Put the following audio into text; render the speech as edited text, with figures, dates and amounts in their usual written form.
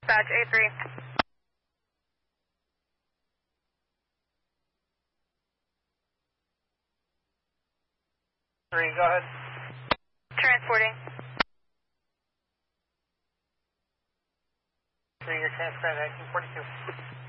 Dispatch A3. 3, go ahead. Transporting. 3, you're transferring 1942.